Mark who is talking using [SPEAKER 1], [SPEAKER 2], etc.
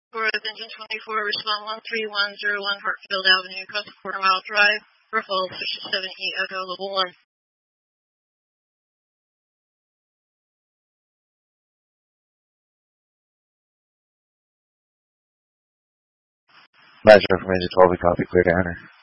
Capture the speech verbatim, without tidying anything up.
[SPEAKER 1] For Engine twenty-four, respond one three one zero one Hartfield Avenue, across the quarter mile drive, Ruffles, sixty-seven E Echo, level one.
[SPEAKER 2] Measure from Engine twelve, we copy, clear to enter.